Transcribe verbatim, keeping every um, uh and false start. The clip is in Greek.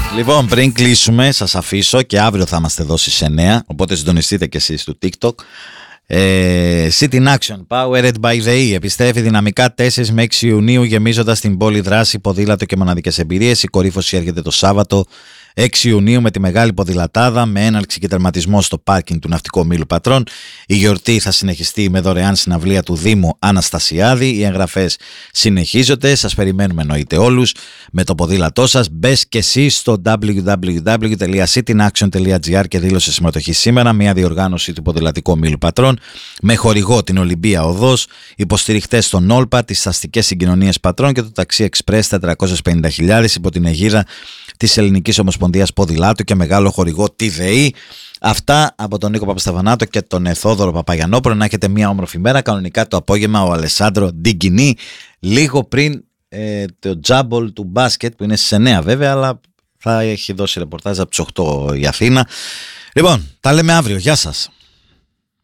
Λοιπόν, πριν κλείσουμε, σας αφήσω και αύριο θα είμαστε εδώ στις εννιά, οπότε συντονιστείτε και εσείς του TikTok. Ε, City in Action, Powered by the E. Επιστρέφει δυναμικά τέσσερα με έξι Ιουνίου, γεμίζοντας την πόλη δράση, ποδήλατο και μοναδικές εμπειρίες. Η κορύφωση έρχεται το Σάββατο έξι Ιουνίου με τη μεγάλη ποδηλατάδα, με έναρξη και τερματισμό στο πάρκινγκ του Ναυτικού Ομίλου Πατρών. Η γιορτή θα συνεχιστεί με δωρεάν συναυλία του Δήμου Αναστασιάδη. Οι εγγραφές συνεχίζονται. Σας περιμένουμε εννοείται όλους με το ποδήλατό σας. Μπες και εσύ στο double-u double-u double-u τελεία city in action τελεία gr και δήλωσε συμμετοχή σήμερα. Μια διοργάνωση του Ποδηλατικού Ομίλου Πατρών με χορηγό την Ολυμπία Οδός, υποστηριχτές των Όλπα, τις αστικές συγκοινωνίες Πατρών και το ταξί Express τετρακόσιες πενήντα χιλιάδες υπό την αιγίδα της Ελληνικής Ομοσπονδίας Ποδηλάτου και μεγάλο χορηγό τη ΔΕΗ. Αυτά από τον Νίκο Παπασταφανάτο και τον Θόδωρο Παπαγιανόπουλο. Να έχετε μια όμορφη μέρα. Κανονικά το απόγευμα ο Αλεσάντρο Ντιγκινή, λίγο πριν ε, το τζάμπολ του μπάσκετ που είναι στις εννιά βέβαια, αλλά θα έχει δώσει ρεπορτάζ από τις οκτώ η Αθήνα. Λοιπόν, τα λέμε αύριο. Γεια σας.